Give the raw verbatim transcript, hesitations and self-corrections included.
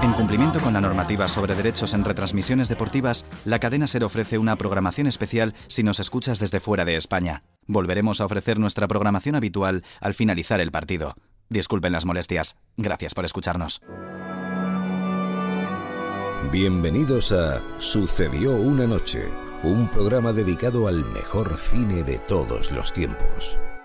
En cumplimiento con la normativa sobre derechos en retransmisiones deportivas, la cadena SER ofrece una programación especial si nos escuchas desde fuera de España. Volveremos a ofrecer nuestra programación habitual al finalizar el partido. Disculpen las molestias. Gracias por escucharnos. Bienvenidos a Sucedió una noche, un programa dedicado al mejor cine de todos los tiempos.